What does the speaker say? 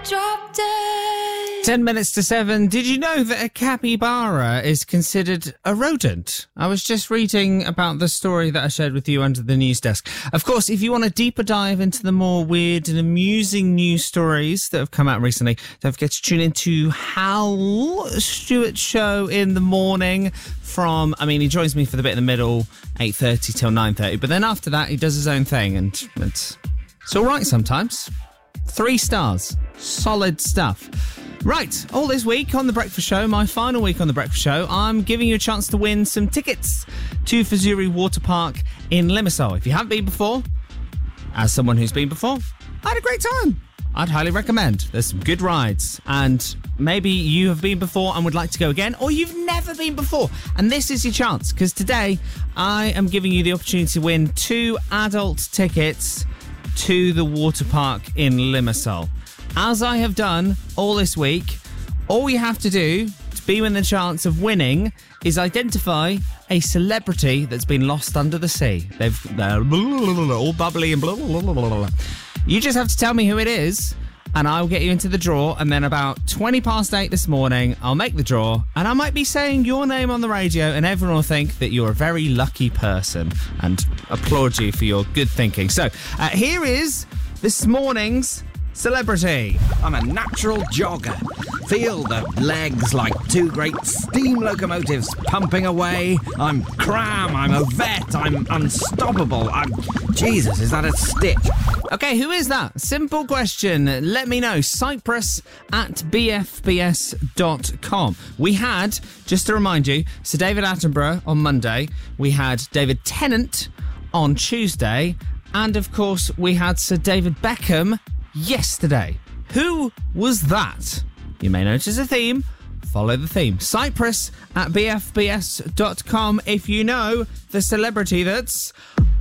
drop dead. 10 minutes to 7. Did you know that a capybara is considered a rodent? I was just reading about the story that I shared with you under the news desk. Of course, if you want a deeper dive into the more weird and amusing news stories that have come out recently, don't forget to tune into Hal Stewart's show in the morning he joins me for the bit in the middle, 8:30 till 9:30. But then after that, he does his own thing, and it's all right sometimes. 3 stars. Solid stuff. Right, all this week on The Breakfast Show, my final week on The Breakfast Show, I'm giving you a chance to win some tickets to Fazuri Water Park in Limassol. If you haven't been before, as someone who's been before, I had a great time. I'd highly recommend. There's some good rides, and maybe you have been before and would like to go again, or you've never been before, and this is your chance, because today I am giving you the opportunity to win 2 adult tickets to the water park in Limassol. As I have done all this week, all you have to do to be within the chance of winning is identify a celebrity that's been lost under the sea. They're all bubbly and blah, blah, blah, blah, blah. You just have to tell me who it is, and I'll get you into the draw, and then about 20 past 8 this morning, I'll make the draw, and I might be saying your name on the radio, and everyone will think that you're a very lucky person, and applaud you for your good thinking. So, here is this morning's celebrity. I'm a natural jogger. Feel the legs like 2 great steam locomotives pumping away. I'm Cram, I'm a vet, I'm unstoppable. Jesus, is that a stitch? Okay, who is that? Simple question. Let me know. Cyprus at bfbs.com. We had, just to remind you, Sir David Attenborough on Monday. We had David Tennant on Tuesday. And, of course, we had Sir David Beckham yesterday. Who was that? You may notice a theme. Follow the theme. Cyprus at bfbs.com if you know the celebrity that's